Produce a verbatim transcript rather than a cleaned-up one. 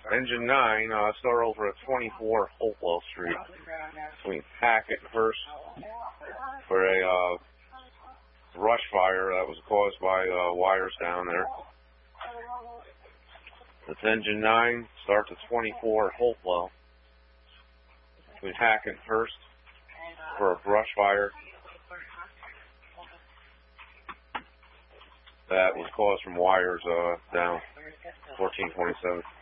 Engine nine, uh, start over at twenty-four Hopewell Street between Hackett and Hurst for a uh, brush fire that was caused by uh, wires down there. It's Engine nine, starts at twenty-four Hopewell between Hackett and Hurst for a brush fire that was caused from wires uh, down fourteen twenty-seven.